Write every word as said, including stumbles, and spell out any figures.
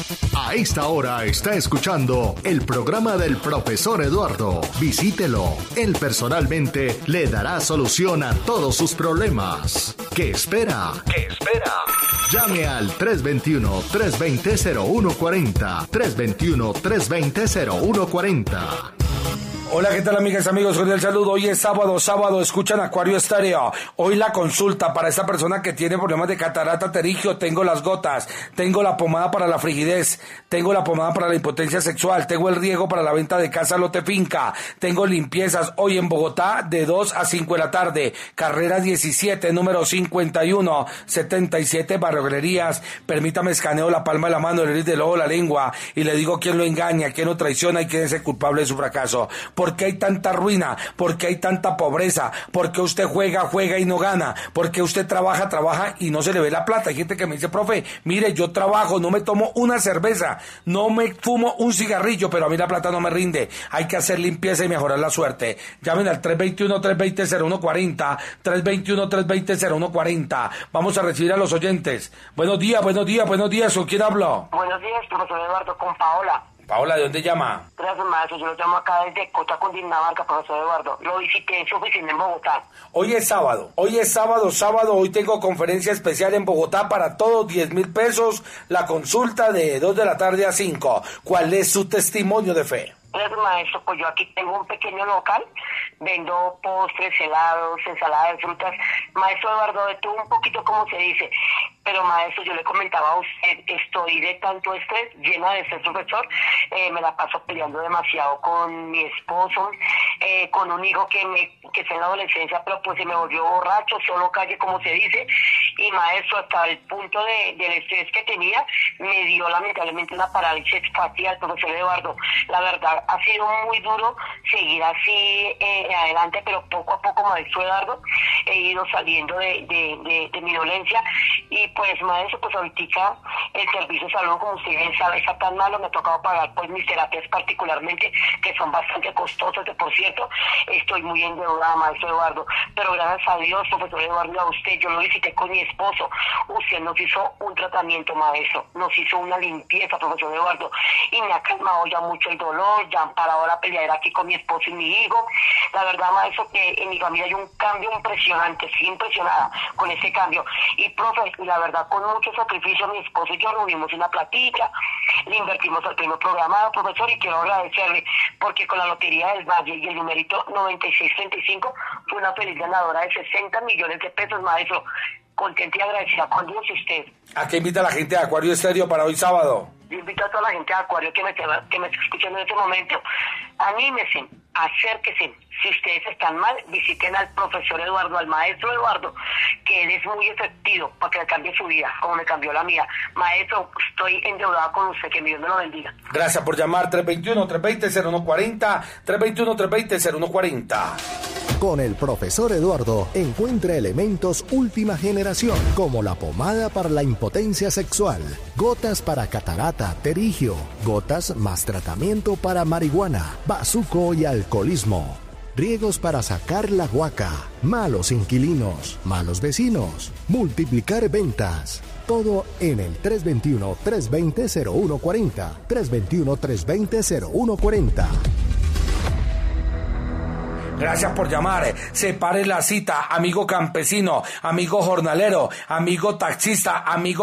A esta hora está escuchando el programa del profesor Eduardo. Visítelo. Él personalmente le dará solución a todos sus problemas. ¿Qué espera? ¿Qué espera? Llame al tres dos uno, tres dos cero, cero uno cuatro cero, tres dos uno, tres dos cero, cero uno cuatro cero. Hola, ¿qué tal, amigas y amigos? Cordial saludo. Hoy es sábado, sábado, escuchan Acuario Estéreo. Hoy la consulta para esta persona que tiene problemas de catarata pterigio. Tengo las gotas, tengo la pomada para la frigidez, tengo la pomada para la impotencia sexual, tengo el riego para la venta de casa lote finca, tengo limpiezas hoy en Bogotá de dos a cinco de la tarde, carrera diecisiete, número cincuenta y uno setenta y siete, Barrio Galerías. Permítame, escaneo la palma de la mano, el iris del ojo, la lengua, y le digo quién lo engaña, quién lo traiciona y quién es el culpable de su fracaso. ¿Por qué hay tanta ruina? ¿Por qué hay tanta pobreza? ¿Por qué usted juega, juega y no gana? ¿Por qué usted trabaja, trabaja y no se le ve la plata? Hay gente que me dice, profe, mire, yo trabajo, no me tomo una cerveza, no me fumo un cigarrillo, pero a mí la plata no me rinde. Hay que hacer limpieza y mejorar la suerte. Llamen al tres dos uno, tres dos cero, cero uno cuatro cero, tres dos uno, tres dos cero, cero uno cuatro cero. Vamos a recibir a los oyentes. Buenos días, buenos días, buenos días. ¿Con quién hablo? Buenos días, profesor Eduardo, con Paola. Paola, ¿de dónde llama? Gracias, maestro. Yo lo llamo acá desde Cota, Cundinamarca, profesor Eduardo. Lo visité en su oficina en Bogotá. Hoy es sábado. Hoy es sábado, sábado. Hoy tengo conferencia especial en Bogotá para todos, diez mil pesos. La consulta de dos de la tarde a cinco. ¿Cuál es su testimonio de fe? Gracias, maestro. Pues yo aquí tengo un pequeño local. Vendo postres, helados, ensalada de frutas. Maestro Eduardo, de todo un poquito, como se dice. Pero, maestro, yo le comentaba a usted, estoy de tanto estrés, llena de estrés, profesor. Eh, me la paso peleando demasiado con mi esposo, eh, con un hijo que me que está en la adolescencia, pero pues se me volvió borracho, solo calle, como se dice. Y, maestro, hasta el punto de, del estrés que tenía, me dio lamentablemente una parálisis facial, profesor Eduardo. La verdad, ha sido muy duro seguir así eh, adelante, pero poco a poco, maestro Eduardo, he ido saliendo de, de, de, de mi dolencia. Y pues, maestro, pues ahorita el servicio de salud, como usted bien sabe, está tan malo. Me ha tocado pagar pues mis terapias particularmente, que son bastante costosas, que por cierto, estoy muy endeudada, maestro Eduardo. Pero gracias a Dios, profesor Eduardo, a usted, yo lo visité con mi esposo. Usted nos hizo un tratamiento, maestro, nos hizo una limpieza, profesor Eduardo, y me ha calmado ya mucho el dolor, ya han parado la peleadera aquí con mi esposo y mi hijo. La verdad, maestro, que en mi familia hay un cambio impresionante, estoy impresionada con ese cambio. Y, profe, la verdad, con mucho sacrificio, mi esposo y yo reunimos una platica, le invertimos al primer programado, profesor, y quiero agradecerle, porque con la Lotería del Valle y el numerito noventa y seis treinta y cinco fue una feliz ganadora de sesenta millones de pesos, maestro. Contenta y agradecida con Dios y usted. ¿A qué invita la gente de Acuario Estéreo para hoy sábado? Yo invito a toda la gente de Acuario que me, que me está escuchando en este momento. Anímese, acérquese. Si ustedes están mal, visiten al profesor Eduardo, al maestro Eduardo, que él es muy efectivo para que le cambie su vida, como me cambió la mía. Maestro, estoy endeudada con usted, que Dios me lo bendiga. Gracias por llamar. Tres dos uno, tres dos cero, cero uno cuatro cero, tres dos uno, tres dos cero, cero uno cuatro cero. Con el profesor Eduardo encuentra elementos última generación, como la pomada para la impotencia sexual, gotas para catarata, pterigio, gotas más tratamiento para marihuana, bazuco y alcoholismo, riegos para sacar la guaca, malos inquilinos, malos vecinos, multiplicar ventas. Todo en el tres dos uno, tres dos cero, cero uno cuatro cero, tres dos uno, tres dos cero, cero uno cuatro cero. Gracias por llamar. Separe la cita, amigo campesino, amigo jornalero, amigo taxista, amigo